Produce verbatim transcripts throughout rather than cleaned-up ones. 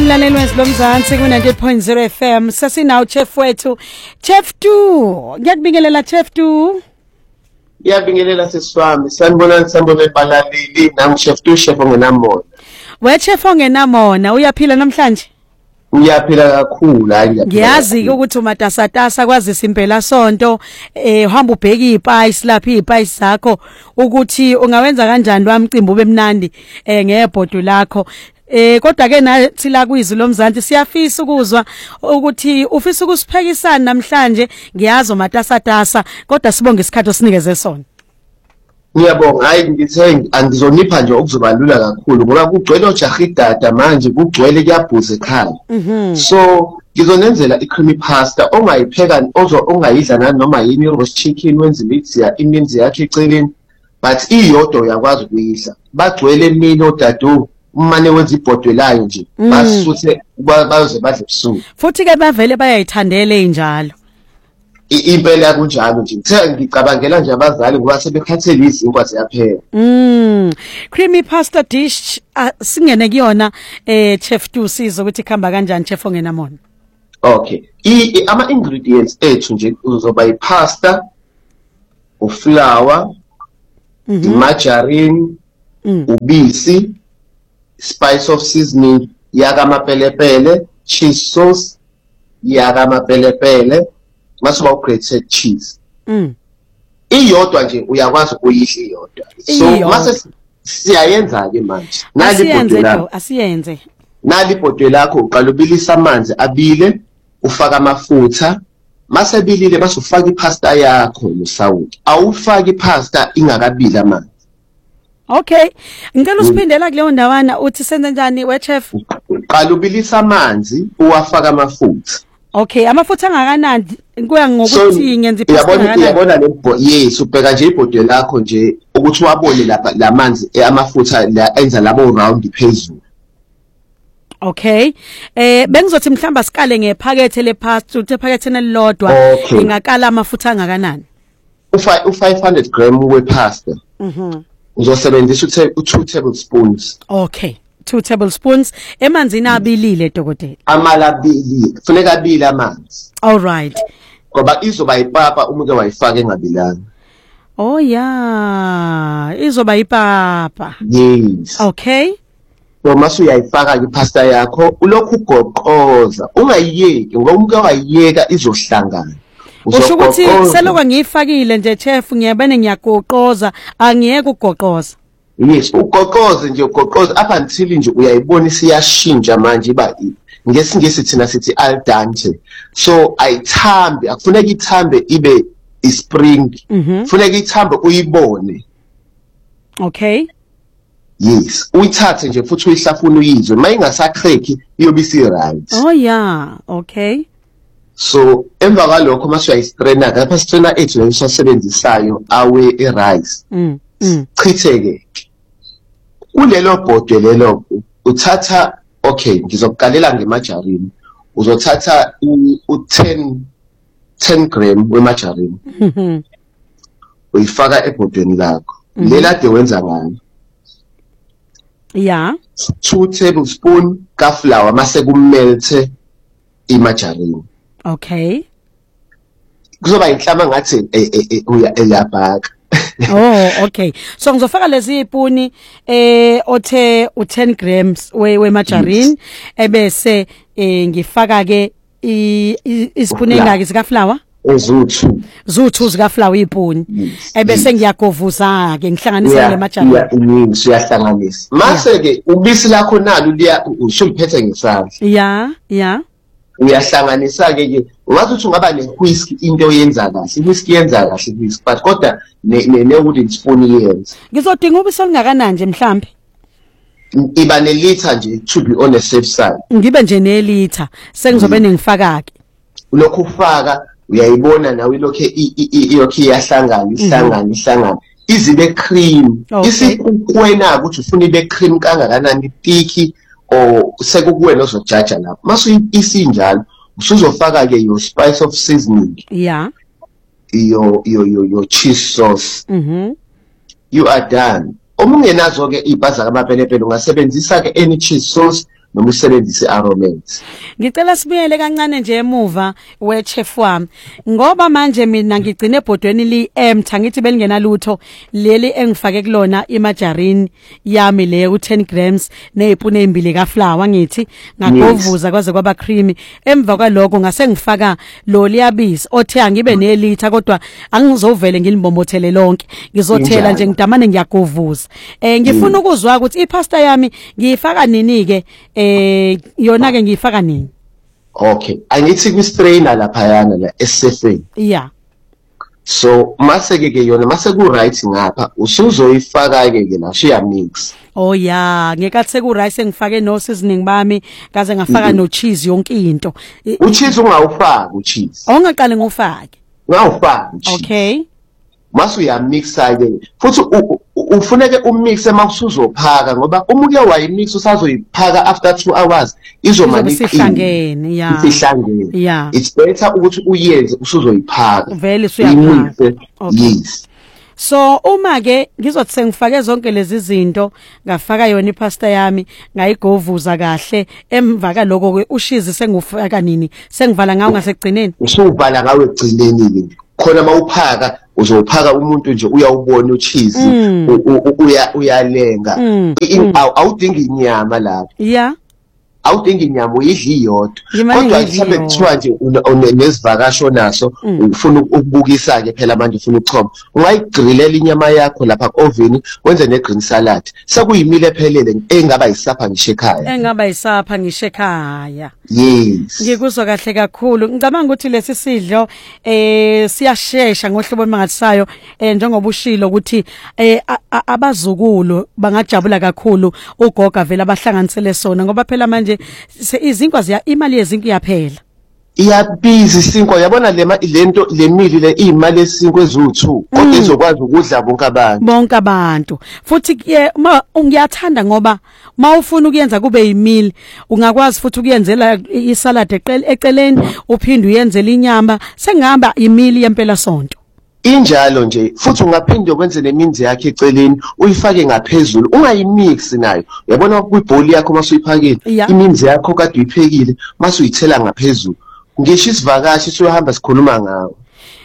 mlaleli wesilomzansi ku ninety point zero F M sasinawo chef wethu chef two ngiyakubingelela chef two. Ngiyabingelela seswami sanibonani sanibona balaleli nami chef two chef ongenamona. We chef ongenamona uyaphila namhlanje? Uyaphila kakhulu hayi ngiyazi ukuthi umatasatasa kwazisa impela sonto eh uhamba ubheka izipaisi lapha izipaisi zakho ukuthi ungawenza kanjani lwamcimbi ube mnandi eh ngebhodo lakho. Eh kodwa ke nathi la kwizwi lomzansi siyafisa ukuzwa ukuthi ufisa ukusiphekisana namhlanje ngiyazi umatasatasa kodwa sibonge isikhathi osinikeze sona. Ngiyabonga hayi ngithe angizonipha nje okuzobalula kakhulu ngoba kugcwele ojahidada manje kugcwele kuyabhuza ekhaya. So ngizonenzela i-creamy pasta ongayipheka ozo ongayidla nani noma yini roast chicken wenza mix ya ininzi yakhe eceleni but iyodwa uyakwazi ukuyidla. Bagcwele emini odadu umane wenza ibhodwe layo nje basuthe bayoze badle ebusuku. Futhi ke bavele bayayithandela enjalo. Impela kunjalo nje ngicabangela nje abazali ngoba sebekhathele izinkwa ziyaphela. Mm creamy pasta dish uh, singene kuyona eh chef two sizo ukuthi khamba kanjani chef ongenamona. Okay I ama ingredients ethu nje uzoba ipasta uflour mm -hmm. margarine mm. ubisi spice of seasoning yaka mapelepele cheese sauce yaka mapelepele masuba ugrated cheese. Mm. Iyodwa nje uyakwazi ukuyidla iyodwa. So mase siyayenza ke manje. Nali ibhodwe lakho asiyenze. Nali ibhodwe lakho uqala ubilisa amanzi abile, ufaka amafutha, mase bilile base ufaka ipasta yakho nosawuti. Awufaki ipasta ingakabili amanzi. Okay. Ngicela usiphindela kuleyo ndawana uthi senze njani we chef? Uqala ubilisa amanzi, uwafaka amafutha. Okay, amafutha angakanani kuya ngokuthi ngenza ipasta kanjani. Uyabona le yes ubheka nje ibhodwe lakho nje ukuthi wabone lapha lamanzi amafutha la enza labo round phezulu. Okay. Eh bengizothi mhlamba sikale ngephakethe lepasta uthi ephaketheni elilodwa ingakala amafutha angakanani? U five hundred gram we pasta. Mhm. Uzosebenzisa u two tablespoons. Okay. two tablespoons emanzini abilile dokotela. Amalabili kufuneka abile amanzi. All right. Ngoba izoba ipapa umuntu wayifaka engabilanga. Oh yeah, izoba ipapa. Yes. Okay. So mase uyayifaka ipasta yakho ulokhu ugoqoza ungayiyeki ngoba umuntu wayiyeka izohlangana. Usho ukuthi selokwa ngiyifakile nje chef ngiyabene ngiyagoqoza angiyeke ugoqoza. Yes, ugoqoze nje ugoqoze up until nje uyayibona isiyashintsha manje iba ngesingisi thina sithi al dente. So ayithambe akufuneka ithambe ibe ispring. Kufuneka ithambe uyibone. Okay. Yes, uyithathe nje futhi uyihlafuna uyizwe mayingasakreki iyobisi right. Oh yeah, okay. So emva kwalokho mase uyayistraina lapha strainer ethu leyisasebenzisayo awe i-rice. Mm. Mm. Chitheke kulelo bhodwe lelo uthatha okay ngizokukalela ngemajarini uzothatha u ten gram wemargarine. Mhm. Uyifaka ebhodweni lakho lela de wenza ngayo. Yeah. two tablespoon ka flour mase kumelte imargarine. Okay. Kuzoba inhlama ngathi uya eyabhaka. Oh okay, so ngizofaka lezi ipuni eh othe u ten grams we we margarine ebese eh ngifaka ke isipuni engaki sika flour ezuthu zuthu zika flour ipuni ebese ngiyagovuza ke ngihlanganisa le margarine yeah siyahlanganisa mase ke ubisi lakho nalo liya ushuliphethe ngesandla. Yeah yeah uyahlanganisa ke ke wathi uthi ungaba ne whisk into oyenza kahle whisk yenza kahle whisk but kodwa ne ne wooden spoon yenza. Ngizodinga ubisi olungakanani nje mhlambi? Iba ne liter nje to be on the safe side. Ngibe nje ne liter sengizobe nengifaka ke. Lokho ufaka uyayibona nawe lokho iyokho iyahlangana ihlangana ihlangana izibe cream isikwena ukuthi ufuna ibe cream kangakanani thick o sekukuwena ozojaja lapho mase isinjalo usuzofaka ke your spice of seasoning. Yeah. Your your your your cheese sauce. Mhm. You are done. Omungenazo ke ibaza kamapelepele ungasebenzisa ke any cheese sauce noma usebenzise aromatics. Ngicela sibuyele kancane nje emuva wechef wami ngoba manje mina ngigcine ebhodweni li empty ngithi belingenalutho leli engifake kulona imajarini yami le u ten grams nezipune ezimbili ka flour ngithi ngagovuza kwaze kwaba creamy emva kwaloko ngase ngifaka lo liyabisi othe angibe nelitha kodwa angizovele ngilibombothele lonke ngizothela nje ngidamane ngiyagovuza eh ngifuna ukuzwa ukuthi ipasta yami ngiyifaka nini ke eh yona ke ngiyifaka nini. Okay, angithi ku strainer lapha yana la esefeni. Yeah. So mase ke ke yona mase ku right ngapha usuzoyifaka ke ke la shiya mix. Oh yeah, ngekathi seku rice ngifake no seasoning bami kaze ngafaka no cheese yonke into. U cheese ungawufaka u cheese. Ongaqale ngofake. Ngawufaka u cheese. Okay. Masu ya mixa ke futhi ufuneke umixe makusuzophaka ngoba uma uke wayimix usazoyiphaka after two hours izomani isihlangene yeah isihlangene yeah it's better ukuthi uyenze usuzoyiphaka vele usuyaphaka. Yes. So uma ke ngizothi sengifake zonke lezi zinto ngafaka yona ipasta yami ngayigovuza kahle emva kaloko ke ushizi sengufaka nini sengivala ngawo ngasekugcineni usuvala ngawe egcineni ke khona mawuphaka uzophaka umuntu nje uyawubona ucheese uya uyalenga awudingi inyama lapha yeah awudingi inyama uyidli iyodwa kodwa mhlawumbe kuthiwa nje unesivakasho naso ufuna ukubukisa ke phela manje ufuna ukuchoma ungayigrillela inyama yakho lapha ku-oven wenze ne-green salad sekuyimile ephelele engaba yisapha ngisho ekhaya engaba yisapha ngisho ekhaya. Yes, ngikuzwa kahle kakhulu ngicabanga ukuthi lesi sidlo eh siyashesha ngohlobo olumangalisayo eh njengoba ushilo ukuthi eh abazukulu bangajabula kakhulu ugoga vele abahlanganisele sona ngoba phela manje izinkwa ziya imali yezinto iyaphela iyabiza isinkwa yabona lema lento lemili le imali esinkwa eziwu-two kodwa izokwazi ukudla bonke abantu bonke abantu futhi ke uma ngiyathanda ngoba mawufuna ukuyenza kube yimili ungakwazi futhi ukuyenzela isalad eceleni uphinde uyenzele inyama sengihamba imili yempela sonto injalo nje futhi ungaphinde ukwenze neminzi yakhe eceleni uyifake ngaphezulu ungayimix nayo yabona kwibhowl yakho masuyiphakile iminzi yakho kade uyiphekile masuyithela ngaphezulu ngisho isivakashi sohamba sikhuluma ngawo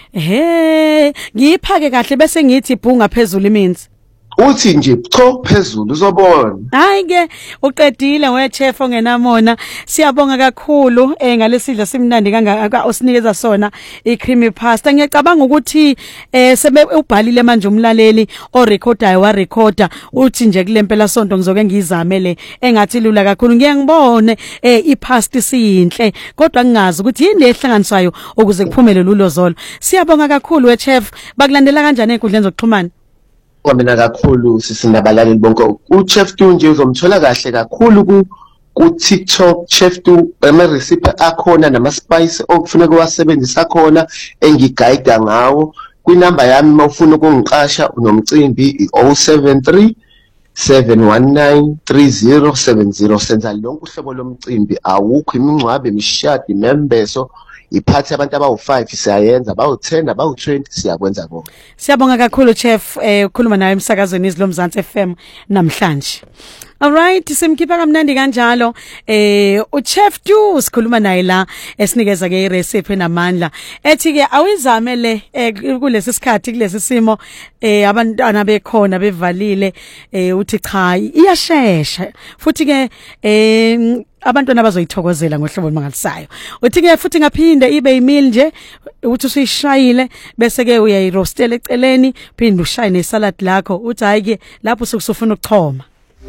ehe ngiyiphake kahle bese ngithi ibhunga phezulu iminzi uthi nje cho phezulu uzobona hayi ke uqedile wechef ongenamona siyabonga kakhulu eh ngalesidlo simnandi kangaka osinikeza sona i-creamy pasta ngiyacabanga ukuthi eh sebe ubhalile manje umlaleli o recordayo wa recorder uthi nje kulempela sonto ngizoke ngizamele engathi lula kakhulu ngiyangibone eh ipasta siyinhle kodwa ngingazi ukuthi yini lehlanganiswayo ukuze kuphumele lulozolo siyabonga kakhulu wechef bakulandela kanjani enkundleni zokuxhumana kwamina kakhulu sisinabalaleli bonke uChef two nje uzomthola kahle kakhulu ku ku TikTok Chef two ama recipe akhona nama spice okufuneka uwasebenzisa khona engiguide ngawo kwinamba yami mawufuna ukungiqasha unomcimbi zero seven three seven one nine three zero seven zero senza lonke uhlobo lomcimbi awukho imingcwabe imishadi membeso iphathi abantu abawu five siyayenza bawu ten abawu twenty siyakwenza konke. Siyabonga kakhulu chef eh ukhuluma nawe emsakazweni izilomzansi F M namhlanje. Alright simkhipha kamnandi kanjalo eh uChef two sikhuluma naye la esinikeza ke irecipe namandla ethi ke awizamele kulesi sikhathi kulesi simo eh abantwana bekhona bevalile eh uthi cha iyashesha futhi ke eh abantwana bazoyithokozela ngohlobo olumangalisayo uthi ke futhi ngaphinde ibe imili nje uthi usishayile bese ke uyayirostela eceleni phinde ushaye nesalad lakho uthi hayi ke lapho ususufuna ukuchoma.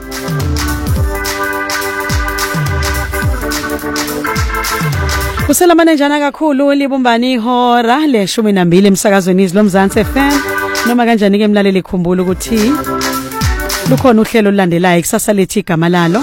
Kuselamane njana kakhulu libumbani ihora leshumi nambili emsakazweni izilomzansi F M noma kanjani ke mlaleli khumbula ukuthi lukhona uhlelo olulandelayo kusasa lethi igama lalo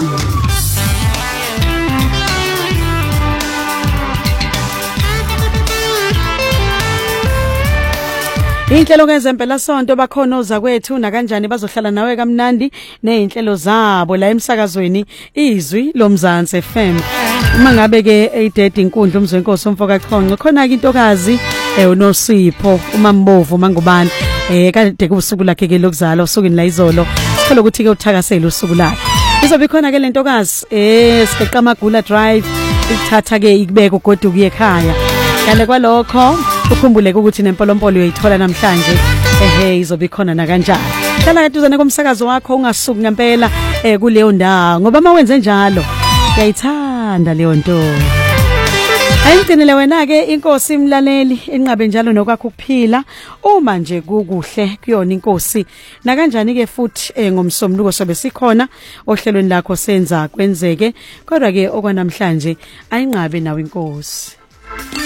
Inhlelo ngezempela sonto bakhona oza kwethu na kanjani bazohlala nawe kamnandi nezinhlelo zabo la emsakazweni izwi lomzansi F M. Uma ngabe ke eyidede inkundla umzwenkosi umfoka Qhonqo khona ke intokazi eh uNosipho uMambovu mangubani eh kade kusuku lakhe ke lokuzala usukwini la izolo sikho ukuthi ke uthakasela usuku lakhe. Izobe khona ke lentokazi eh siqeqa amagula drive ithatha ke ikubeka ugoduka kuye ekhaya. Kale kwalokho ukhumbule ukuthi nempolompolo uyithola namhlanje ehe izobe khona na kanjani. Hlala kaduzane komsakazo wakho ungasuki ngempela eh kuleyo ndawo ngoba mawenze njalo uyayithanda leyo nto. Ayigcinele wena ke inkosi imlaleli enqabe njalo nokwakho ukuphila uma nje kukuhle kuyona inkosi na kanjani ke futhi eh, ngomsombuluko sobe sikhona ohlelweni lakho senza kwenzeke kodwa ke okwanamhlanje ayinqabe nawe inkosi.